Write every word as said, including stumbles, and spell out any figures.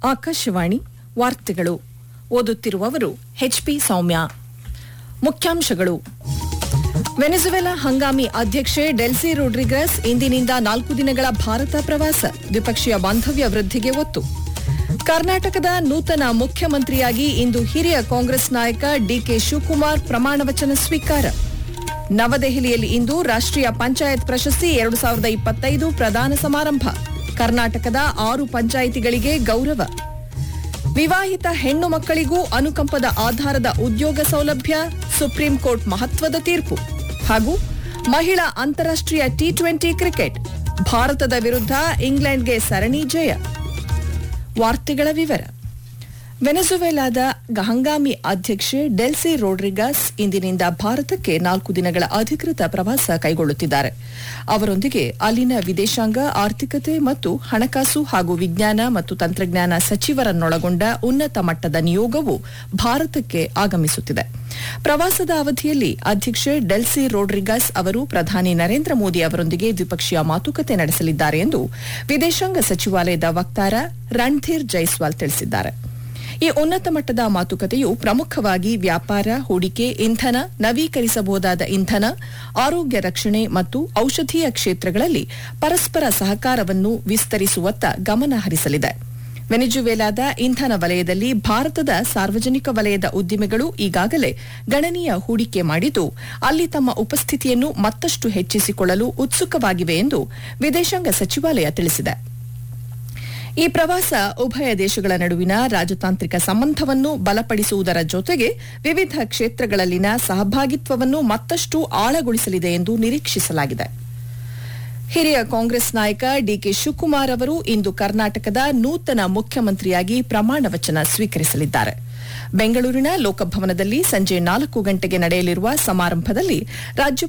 ಆಕಾಶವಾಣಿ ವಾರ್ತೆಗಳು ಓದುತ್ತಿರುವವರು ಎಚ್ಪಿ ಸೌಮ್ಯ. ಮುಖ್ಯಾಂಶಗಳು. ವೆನೆಜುವೆಲಾ ಹಂಗಾಮಿ ಅಧ್ಯಕ್ಷೆ ಡೆಲ್ಸಿ ರೊಡ್ರಿಗಸ್ ಇಂದಿನಿಂದ ನಾಲ್ಕು ದಿನಗಳ ಭಾರತ ಪ್ರವಾಸ, ದ್ವಿಪಕ್ಷೀಯ ಬಾಂಧವ್ಯ ವೃದ್ಧಿಗೆ ಒತ್ತು. ಕರ್ನಾಟಕದ ನೂತನ ಮುಖ್ಯಮಂತ್ರಿಯಾಗಿ ಇಂದು ಹಿರಿಯ ಕಾಂಗ್ರೆಸ್ ನಾಯಕ ಡಿಕೆ ಶಿವಕುಮಾರ್ ಪ್ರಮಾಣವಚನ ಸ್ವೀಕಾರ. ನವದೆಹಲಿಯಲ್ಲಿ ಇಂದು ರಾಷ್ಟ್ರೀಯ ಪಂಚಾಯತ್ ಪ್ರಶಸ್ತಿ ಎರಡು ಸಾವಿರದ ಇಪ್ಪತ್ತೈದು ಪ್ರದಾನ ಸಮಾರಂಭ. ಕರ್ನಾಟಕದ ಆರು ಪಂಚಾಯಿತಿಗಳಿಗೆ ಗೌರವ. ವಿವಾಹಿತ ಹೆಣ್ಣು ಮಕ್ಕಳಿಗೂ ಅನುಕಂಪದ ಆಧಾರದ ಉದ್ಯೋಗ ಸೌಲಭ್ಯ, ಸುಪ್ರೀಂ ಕೋರ್ಟ್ ಮಹತ್ವದ ತೀರ್ಪು. ಹಾಗೂ ಮಹಿಳಾ ಅಂತಾರಾಷ್ಟ್ರೀಯ ಟಿ ಟ್ವೆಂಟಿ ಕ್ರಿಕೆಟ್, ಭಾರತದ ವಿರುದ್ಧ ಇಂಗ್ಲೆಂಡ್ಗೆ ಸರಣಿ ಜಯ. ವಾರ್ತೆಗಳ ವಿವರ. ವೆನೆಜುವೆಲಾದ ಹಂಗಾಮಿ ಅಧ್ಯಕ್ಷೆ ಡೆಲ್ಸಿ ರೊಡ್ರಿಗಸ್ ಇಂದಿನಿಂದ ಭಾರತಕ್ಕೆ ನಾಲ್ಕು ದಿನಗಳ ಅಧಿಕೃತ ಪ್ರವಾಸ ಕೈಗೊಳ್ಳುತ್ತಿದ್ದಾರೆ. ಅವರೊಂದಿಗೆ ಅಲ್ಲಿನ ವಿದೇಶಾಂಗ, ಆರ್ಥಿಕತೆ ಮತ್ತು ಹಣಕಾಸು ಹಾಗೂ ವಿಜ್ಞಾನ ಮತ್ತು ತಂತ್ರಜ್ಞಾನ ಸಚಿವರನ್ನೊಳಗೊಂಡ ಉನ್ನತ ಮಟ್ಟದ ನಿಯೋಗವು ಭಾರತಕ್ಕೆ ಆಗಮಿಸುತ್ತಿದೆ. ಪ್ರವಾಸದ ಅವಧಿಯಲ್ಲಿ ಅಧ್ಯಕ್ಷೆ ಡೆಲ್ಸಿ ರೊಡ್ರಿಗಸ್ ಅವರು ಪ್ರಧಾನಿ ನರೇಂದ್ರ ಮೋದಿ ಅವರೊಂದಿಗೆ ದ್ವಿಪಕ್ಷೀಯ ಮಾತುಕತೆ ನಡೆಸಲಿದ್ದಾರೆ ಎಂದು ವಿದೇಶಾಂಗ ಸಚಿವಾಲಯದ ವಕ್ತಾರ ರಣಧೀರ್ ಜೈಸ್ವಾಲ್ ತಿಳಿಸಿದ್ದಾರೆ. ಈ ಉನ್ನತ ಮಟ್ಟದ ಮಾತುಕತೆಯು ಪ್ರಮುಖವಾಗಿ ವ್ಯಾಪಾರ, ಹೂಡಿಕೆ, ಇಂಧನ, ನವೀಕರಿಸಬಹುದಾದ ಇಂಧನ, ಆರೋಗ್ಯ ರಕ್ಷಣೆ ಮತ್ತು ಔಷಧೀಯ ಕ್ಷೇತ್ರಗಳಲ್ಲಿ ಪರಸ್ಪರ ಸಹಕಾರವನ್ನು ವಿಸ್ತರಿಸುವತ್ತ ಗಮನ ಹರಿಸಲಿದೆ. ವೆನೆಜುವೆಲಾದ ಇಂಧನ ವಲಯದಲ್ಲಿ ಭಾರತದ ಸಾರ್ವಜನಿಕ ವಲಯದ ಉದ್ದಿಮೆಗಳು ಈಗಾಗಲೇ ಗಣನೀಯ ಹೂಡಿಕೆ ಮಾಡಿದ್ದು, ಅಲ್ಲಿ ತಮ್ಮ ಉಪಸ್ಥಿತಿಯನ್ನು ಮತ್ತಷ್ಟು ಹೆಚ್ಚಿಸಿಕೊಳ್ಳಲು ಉತ್ಸುಕವಾಗಿವೆ ಎಂದು ವಿದೇಶಾಂಗ ಸಚಿವಾಲಯ ತಿಳಿಸಿದೆ. ಈ ಪ್ರವಾಸ ಉಭಯ ದೇಶಗಳ ನಡುವಿನ ರಾಜತಾಂತ್ರಿಕ ಸಂಬಂಧವನ್ನು ಬಲಪಡಿಸುವುದರ ಜೊತೆಗೆ ವಿವಿಧ ಕ್ಷೇತ್ರಗಳಲ್ಲಿನ ಸಹಭಾಗಿತ್ವವನ್ನು ಮತ್ತಷ್ಟು ಆಳಗೊಳಿಸಲಿದೆ ಎಂದು ನಿರೀಕ್ಷಿಸಲಾಗಿದೆ. ಹಿರಿಯ ಕಾಂಗ್ರೆಸ್ ನಾಯಕ ಡಿಕೆ ಶಿವಕುಮಾರ್ ಅವರು ಇಂದು ಕರ್ನಾಟಕದ ನೂತನ ಮುಖ್ಯಮಂತ್ರಿಯಾಗಿ ಪ್ರಮಾಣ ವಚನ ಸ್ವೀಕರಿಸಲಿದ್ದಾರೆ. ಬೆಂಗಳೂರಿನ ಲೋಕಭವನದಲ್ಲಿ ಸಂಜೆ ನಾಲ್ಕು ಗಂಟೆಗೆ ನಡೆಯಲಿರುವ ಸಮಾರಂಭದಲ್ಲಿ ರಾಜ್ಯ